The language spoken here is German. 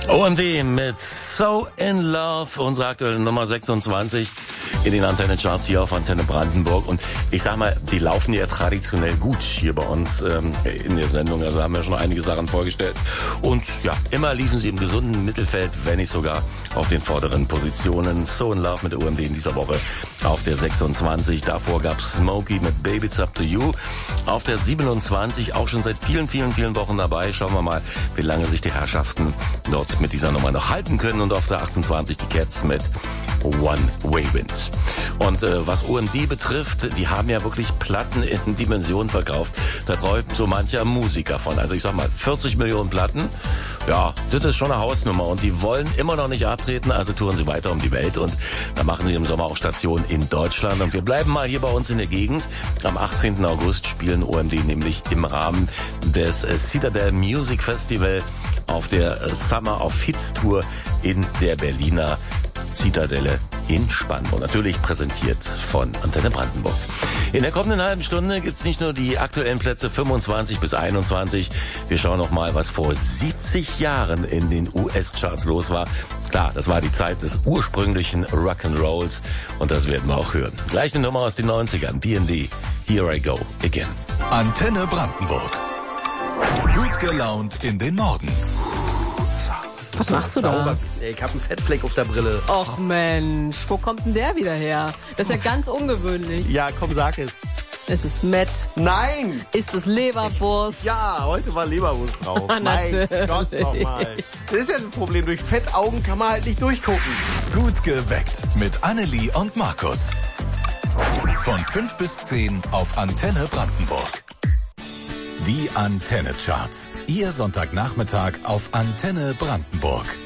OMD mit So in Love, unsere aktuelle Nummer 26 in den Antenne-Charts hier auf Antenne Brandenburg. Und ich sag mal, die laufen ja traditionell gut hier bei uns in der Sendung. Also haben wir schon einige Sachen vorgestellt. Und ja, immer liefen sie im gesunden Mittelfeld, wenn nicht sogar auf den vorderen Positionen. So in Love mit OMD in dieser Woche auf der 26. Davor gab's Smokey mit Baby It's Up to You. Auf der 27, auch schon seit vielen Wochen dabei. Schauen wir mal, wie lange sich die Herrschaften dort mit dieser Nummer noch halten können. Und auf der 28 die Cats mit One Way Wind. Und was OMD betrifft, die haben ja wirklich Platten in Dimensionen verkauft. Da träumt so mancher Musiker von. Also ich sag mal, 40 Millionen Platten. Ja, das ist schon eine Hausnummer. Und die wollen immer noch nicht abtreten, also touren sie weiter um die Welt. Und da machen sie im Sommer auch Station in Deutschland. Und wir bleiben mal hier bei uns in der Gegend. Am 18. August spielen OMD nämlich im Rahmen des Citadel Music Festival auf der Summer of Hits Tour in der Berliner Zitadelle in Spandau. Natürlich präsentiert von Antenne Brandenburg. In der kommenden halben Stunde gibt's nicht nur die aktuellen Plätze 25 bis 21. Wir schauen noch mal, was vor 70 Jahren in den US-Charts los war. Klar, das war die Zeit des ursprünglichen Rock'n'Rolls und das werden wir auch hören. Gleich eine Nummer aus den 90ern. BND, Here I Go Again. Antenne Brandenburg. Gut gelaunt in den Morgen. Was machst du da? Ich hab einen Fettfleck auf der Brille. Och Mensch, wo kommt denn der wieder her? Das ist ja ganz ungewöhnlich. Ja, komm, sag es. Ist es Met? Nein! Ist es Leberwurst? Ja, heute war Leberwurst drauf. Natürlich. Mein Gott nochmal. Das ist ja das Problem. Durch Fettaugen kann man halt nicht durchgucken. Gut geweckt mit Annelie und Markus. Von 5 bis 10 auf Antenne Brandenburg. Die Antenne-Charts. Ihr Sonntagnachmittag auf Antenne Brandenburg.